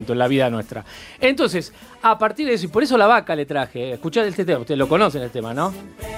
en la vida nuestra. Entonces, a partir de eso, y por eso la vaca le traje. Escuchad este tema, ustedes lo conocen el tema, ¿no?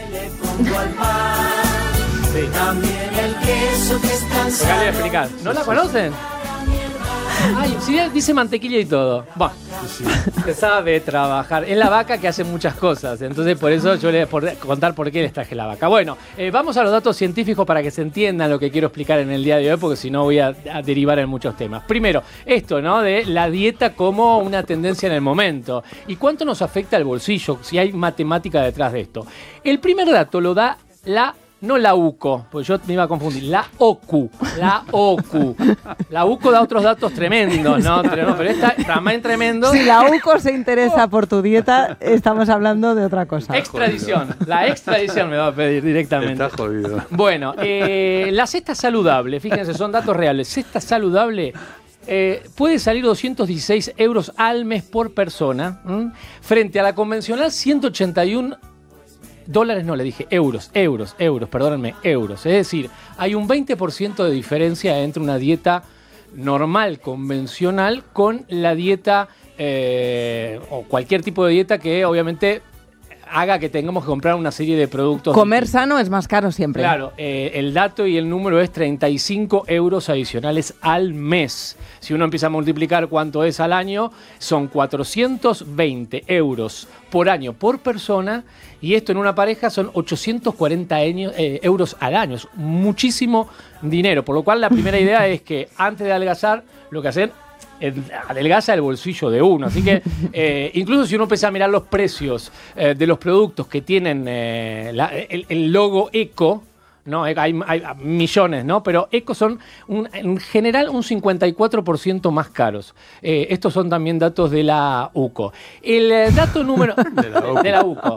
Sí. Acá le voy a explicar. ¿No la conocen? Ay, si dice mantequilla y todo. Bueno, se sabe trabajar. Es la vaca que hace muchas cosas. Entonces, por eso yo les voy a contar por qué les traje la vaca. Bueno, vamos a los datos científicos para que se entiendan lo que quiero explicar en el día de hoy, porque si no voy a derivar en muchos temas. Primero, esto, ¿no? De la dieta como una tendencia en el momento. ¿Y cuánto nos afecta el bolsillo? Si hay matemática detrás de esto. El primer dato lo da no la UCO, porque yo me iba a confundir, la OCU. La OCU. La UCO da otros datos tremendos, ¿no? Pero esta también tremendo. Si la UCO se interesa por tu dieta, estamos hablando de otra cosa. Extradición. La extradición me va a pedir directamente. Está jodido. Bueno, la cesta saludable, fíjense, son datos reales. Cesta saludable puede salir 216 euros al mes por persona, frente a la convencional 181 dólares, no, le dije euros, perdónenme, euros. Es decir, hay un 20% de diferencia entre una dieta normal, convencional, con la dieta o cualquier tipo de dieta que obviamente haga que tengamos que comprar una serie de productos. Comer sano es más caro siempre. Claro, el dato y el número es 35 euros adicionales al mes. Si uno empieza a multiplicar cuánto es al año, son 420 euros por año por persona, y esto en una pareja son 840 euros al año. Es muchísimo dinero, por lo cual la primera idea es que antes de adelgazar, lo que hacen adelgaza el bolsillo de uno. Así que incluso si uno empieza a mirar los precios de los productos que tienen el logo eco, ¿no? Hay millones, ¿no? Pero eco son en general un 54% más caros. Estos son también datos de la UCO. El dato número de la UCO.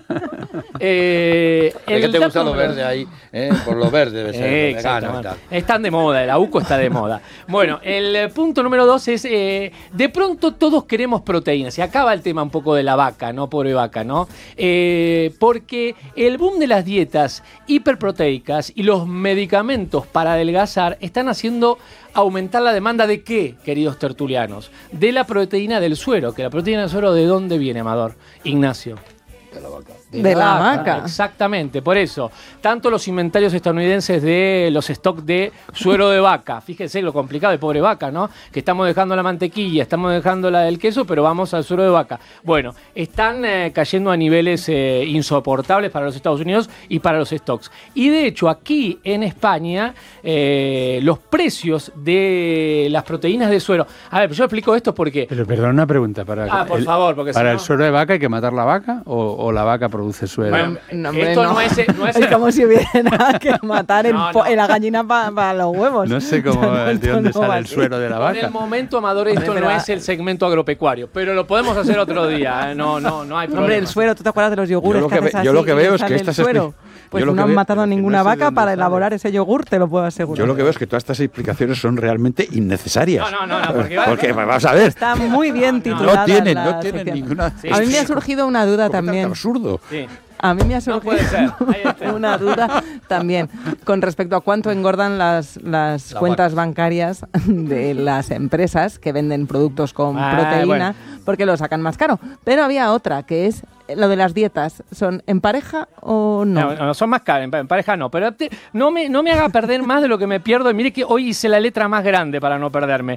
¿Qué te gusta lo verde ahí? Por lo verde debe ser. Vegano y tal. Están de moda, la UCO está de moda. Bueno, el punto número 2 es, de pronto todos queremos proteínas. Y acaba el tema un poco de la vaca, ¿no? Pobre vaca, ¿no? Porque el boom de las dietas hiperproteicas y los medicamentos para adelgazar están haciendo aumentar la demanda ¿de qué, queridos tertulianos? De la proteína del suero. ¿Que la proteína del suero de dónde viene, Amador? Ignacio. De la vaca. De la vaca. Exactamente, por eso. Tanto los inventarios estadounidenses de los stocks de suero de vaca. Fíjense lo complicado de pobre vaca, ¿no? Que estamos dejando la mantequilla, estamos dejando la del queso, pero vamos al suero de vaca. Bueno, están cayendo a niveles insoportables para los Estados Unidos y para los stocks. Y de hecho, aquí en España, los precios de las proteínas de suero... A ver, yo explico esto porque... Pero perdón, una pregunta. por favor, porque ¿para si el suero de vaca hay que matar la vaca o la vaca produce suero? Bueno, No, esto no es es como si hubiera que matar la gallina para los huevos. No sé cómo, de dónde sale el suero de la vaca. En el momento, Amador, esto no es el segmento agropecuario, pero lo podemos hacer otro día, no hay problema. Hombre, el suero, ¿tú te acuerdas de los yogures que haces así? Yo lo que veo es que estas suero. Pues no han matado a ninguna vaca para elaborar ese yogur, te lo puedo asegurar. Yo lo que veo es que todas estas explicaciones son realmente innecesarias. No, porque vamos a ver. Está muy bien titulada. No tienen sección. ninguna... A mí me ha surgido una duda también. Absurdo. Sí. A mí me ha surgido una duda también con respecto a cuánto engordan las cuentas bancarias de las empresas que venden productos con proteína, porque lo sacan más caro. Pero había otra, que es lo de las dietas. ¿Son en pareja o no? No, son más caras, en pareja no. Pero no me haga perder más de lo que me pierdo. Y mire que hoy hice la letra más grande para no perderme.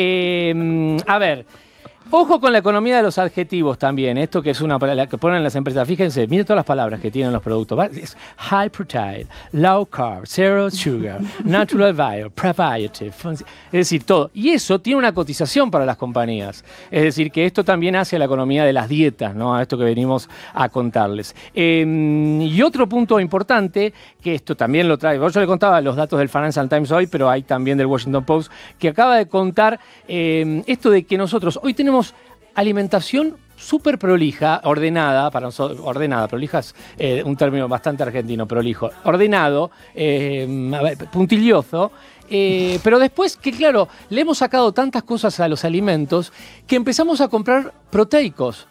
A ver... Ojo con la economía de los adjetivos también. Esto que es una palabra que ponen las empresas. Fíjense, miren todas las palabras que tienen los productos. Es high protein, low carb, zero sugar, natural bio, probiotic. Es decir, todo. Y eso tiene una cotización para las compañías. Es decir, que esto también hace a la economía de las dietas, ¿no? A esto que venimos a contarles. Y otro punto importante, que esto también lo trae. Yo le contaba los datos del Financial Times hoy, pero hay también del Washington Post, que acaba de contar esto de que nosotros hoy tenemos alimentación súper prolija, ordenada, para nosotros, ordenada, prolija es un término bastante argentino, prolijo, ordenado, puntilloso, pero después que claro, le hemos sacado tantas cosas a los alimentos que empezamos a comprar proteicos.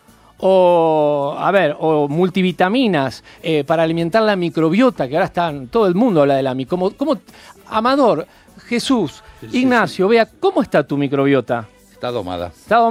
O multivitaminas para alimentar la microbiota, que ahora todo el mundo habla de la microbiota. ¿Cómo, Amador, Jesús, Ignacio, vea, ¿cómo está tu microbiota? Está domada.